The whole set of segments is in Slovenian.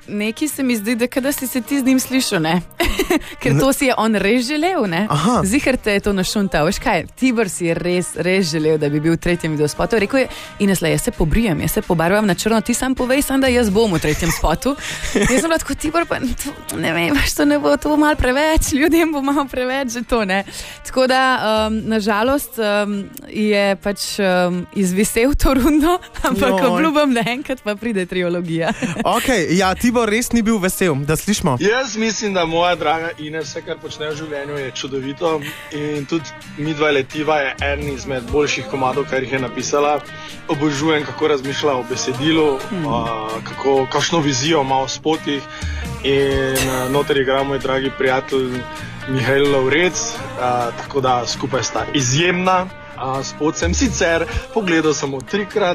neki se mi zdi, da kada si se ti z njim slišal, ne? Ker to si je on res želel, ne? Ziher te je to našuntal. Veš kaj, Tibor si je res želel, da bi bil v tretjem videospotu. Rekel je, Ines, jaz se pobrijem, jaz se pobarvam na črno, ti sam povej, da jaz bom v tretjem spotu. Jaz sem bila tako, Tibor, pa ne vem, to ne bo, to bo malo preveč, ljudem bo malo preveč že to, ne? Tako da, nažalost, je pač izvisel to rundo, ampak obljubam, da enkrat pa pride trilogija. Ja, Tibor res ni bil vesel, da slišimo. Jaz mislim, da moja draga Ines, vse, kar počne v življenju, je čudovito in tudi Midva letiva je eden izmed boljših komadov, kar jih je napisala. Obožujem, kako razmišlja o besedilu, kakšno vizijo ima o spotih in noter igra moj dragi prijatelj Mihael Laurec, tako da skupaj sta izjemna. Spot sem sicer pogledal samo 3-krat.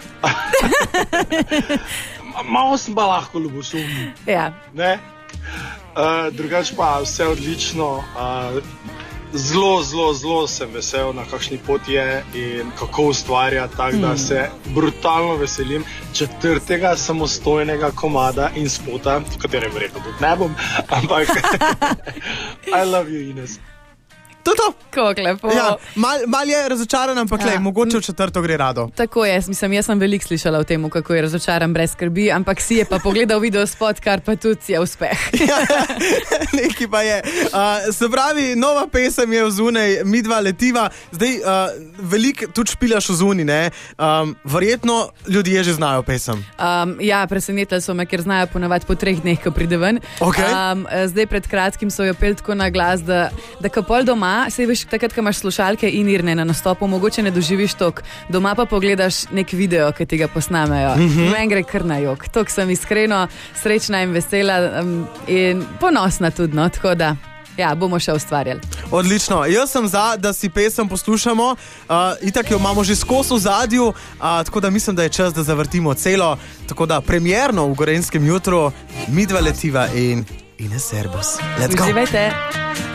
Malo sem pa lahko ljubosumni. Ja. Drugače pa vse odlično. Zelo sem vesel, na kakšni poti je in kako ustvarja, tako da se brutalno veselim 4. samostojnega komada in spota, v katerem verjetno tudi ne bom, ampak I love you, Ines. To. Kako lepo. Ja, mal je razočaran, ampak mogoče v 4. gre rado. Tako je, mislim, jaz sem veliko slišala o tem, kako je razočaran brez skrbi, ampak si je pa pogledal videospot, kar pa tudi je uspeh. Neki pa je. Se pravi, nova pesem je vzunaj, Midva letiva. Zdaj, veliko tudi špilaš vzuni, ne? Verjetno ljudje že znajo pesem. Ja, presenetili so me, ker znajo ponavadi po 3 dneh, ko pride ven. Zdaj pred kratkim so jo pel tako na glas, da ko pol doma, sej veš, takrat, ko imaš slušalke in irne na nastopu, mogoče ne doživiš tok. Doma pa pogledaš nek video, ki ti ga posnamejo. Meni gre kar na jok. Tok sem iskreno srečna in vesela in ponosna tudi, no, tako da. Ja, bomo še ustvarjali. Odlično. Jaz sem za, da si pesem poslušamo. Itak jo imamo že skozi v zadju, tako da mislim, da je čas, da zavrtimo celo. Tako da premierno v Gorenjskem jutru Midva letiva in Ines Erbas. Let's go! Uživajte!